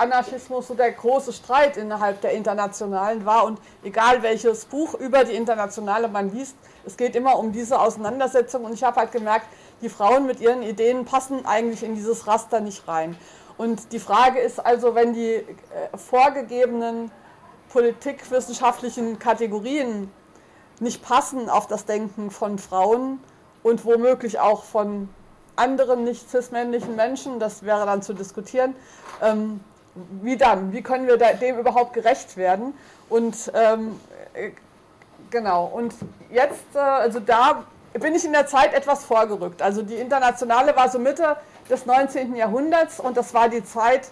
Anarchismus so der große Streit innerhalb der Internationalen war. Und egal welches Buch über die Internationale man liest, es geht immer um diese Auseinandersetzung. Und ich habe halt gemerkt, die Frauen mit ihren Ideen passen eigentlich in dieses Raster nicht rein. Und die Frage ist also, wenn die vorgegebenen politikwissenschaftlichen Kategorien nicht passen auf das Denken von Frauen und womöglich auch von anderen nicht cis-männlichen Menschen, das wäre dann zu diskutieren, wie dann? Wie können wir dem überhaupt gerecht werden? Und genau, und jetzt, also da bin ich in der Zeit etwas vorgerückt. Also die Internationale war so Mitte des 19. Jahrhunderts und das war die Zeit,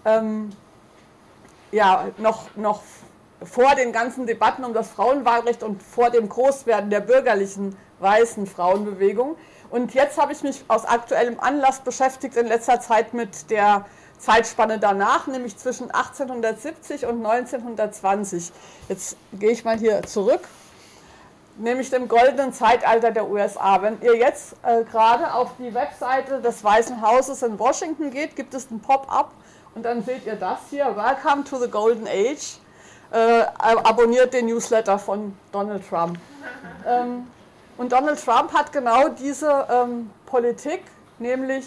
ja, noch vor den ganzen Debatten um das Frauenwahlrecht und vor dem Großwerden der bürgerlichen weißen Frauenbewegung. Und jetzt habe ich mich aus aktuellem Anlass beschäftigt in letzter Zeit mit der Zeitspanne danach, nämlich zwischen 1870 und 1920. Jetzt gehe ich mal hier zurück, nämlich dem goldenen Zeitalter der USA. Wenn ihr jetzt gerade auf die Webseite des Weißen Hauses in Washington geht, gibt es ein Pop-up und dann seht ihr das hier, Welcome to the Golden Age. Abonniert den Newsletter von Donald Trump. Und Donald Trump hat genau diese Politik, nämlich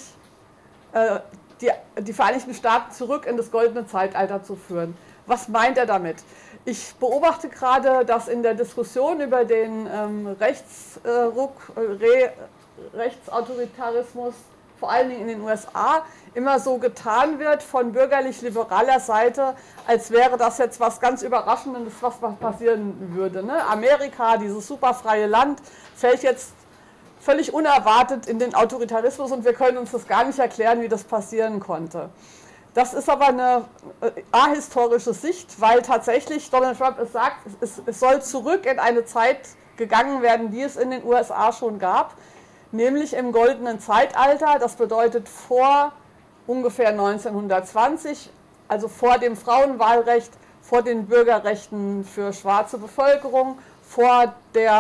die Vereinigten Staaten zurück in das goldene Zeitalter zu führen. Was meint er damit? Ich beobachte gerade, dass in der Diskussion über den Rechtsautoritarismus, vor allen Dingen in den USA, immer so getan wird von bürgerlich-liberaler Seite, als wäre das jetzt was ganz Überraschendes, was passieren würde. Ne? Amerika, dieses superfreie Land, fällt jetzt völlig unerwartet in den Autoritarismus und wir können uns das gar nicht erklären, wie das passieren konnte. Das ist aber eine ahistorische Sicht, weil tatsächlich Donald Trump es sagt, es soll zurück in eine Zeit gegangen werden, die es in den USA schon gab, nämlich im goldenen Zeitalter, das bedeutet vor ungefähr 1920, also vor dem Frauenwahlrecht, vor den Bürgerrechten für schwarze Bevölkerung, vor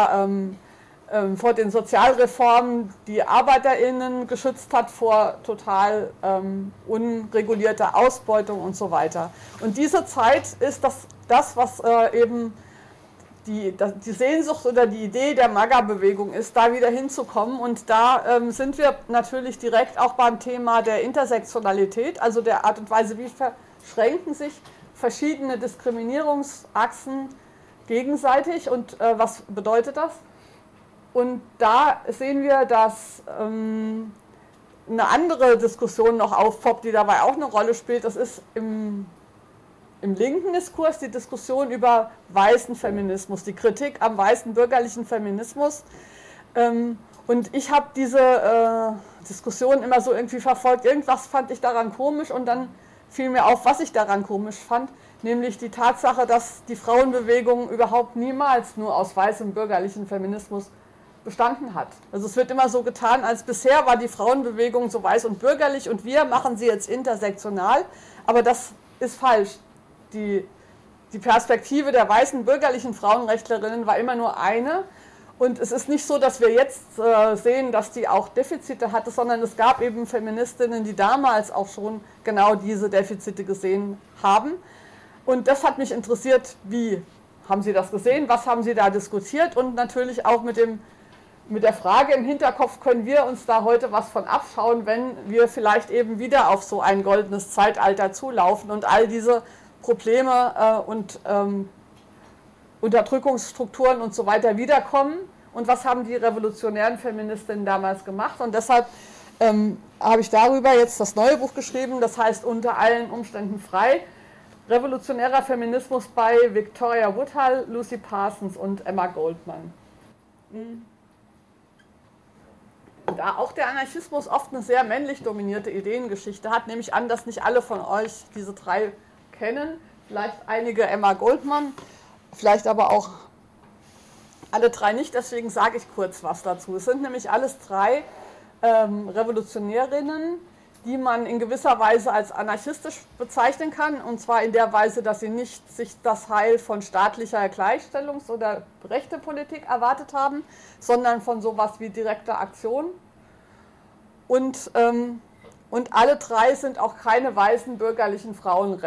den Sozialreformen, die ArbeiterInnen geschützt hat vor total unregulierter Ausbeutung und so weiter. Und diese Zeit ist das was eben die Sehnsucht oder die Idee der MAGA-Bewegung ist, da wieder hinzukommen. Und da sind wir natürlich direkt auch beim Thema der Intersektionalität, also der Art und Weise, wie verschränken sich verschiedene Diskriminierungsachsen gegenseitig und was bedeutet das? Und da sehen wir, dass eine andere Diskussion noch aufpoppt, die dabei auch eine Rolle spielt. Das ist im linken Diskurs die Diskussion über weißen Feminismus, die Kritik am weißen bürgerlichen Feminismus. Und ich habe diese Diskussion immer so irgendwie verfolgt. Irgendwas fand ich daran komisch und dann fiel mir auf, was ich daran komisch fand, nämlich die Tatsache, dass die Frauenbewegung überhaupt niemals nur aus weißem bürgerlichen Feminismus bestanden hat. Also es wird immer so getan, als bisher war die Frauenbewegung so weiß und bürgerlich und wir machen sie jetzt intersektional, aber das ist falsch. Die Perspektive der weißen bürgerlichen Frauenrechtlerinnen war immer nur eine und es ist nicht so, dass wir jetzt sehen, dass die auch Defizite hatte, sondern es gab eben Feministinnen, die damals auch schon genau diese Defizite gesehen haben und das hat mich interessiert, wie haben Sie das gesehen, was haben Sie da diskutiert und natürlich auch mit der Frage im Hinterkopf, können wir uns da heute was von abschauen, wenn wir vielleicht eben wieder auf so ein goldenes Zeitalter zulaufen und all diese Probleme und Unterdrückungsstrukturen und so weiter wiederkommen. Und was haben die revolutionären Feministinnen damals gemacht? Und deshalb habe ich darüber jetzt das neue Buch geschrieben, das heißt Unter allen Umständen frei. Revolutionärer Feminismus bei Victoria Woodhull, Lucy Parsons und Emma Goldman. Da auch der Anarchismus oft eine sehr männlich dominierte Ideengeschichte hat, nehme ich an, dass nicht alle von euch diese drei kennen, vielleicht einige Emma Goldman, vielleicht aber auch alle drei nicht, deswegen sage ich kurz was dazu. Es sind nämlich alles drei Revolutionärinnen, die man in gewisser Weise als anarchistisch bezeichnen kann, und zwar in der Weise, dass sie nicht sich das Heil von staatlicher Gleichstellungs- oder Rechtepolitik erwartet haben, sondern von sowas wie direkter Aktion. Und alle drei sind auch keine weißen bürgerlichen Frauenrechte.